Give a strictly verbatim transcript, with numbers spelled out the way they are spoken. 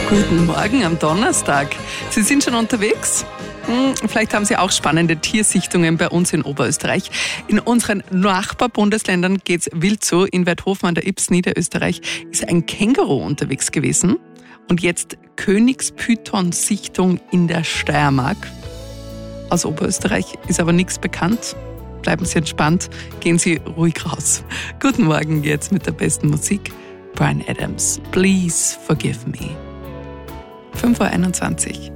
Guten Morgen am Donnerstag. Sie sind schon unterwegs? Hm, vielleicht haben Sie auch spannende Tiersichtungen bei uns in Oberösterreich. In unseren Nachbarbundesländern geht's wild zu. In Werthofen an der Ybbs, Niederösterreich, ist ein Känguru unterwegs gewesen. Und jetzt Königspython-Sichtung in der Steiermark. Aus Oberösterreich ist aber nichts bekannt. Bleiben Sie entspannt, gehen Sie ruhig raus. Guten Morgen jetzt mit der besten Musik. Bryan Adams, Please Forgive Me. fünf Uhr einundzwanzig.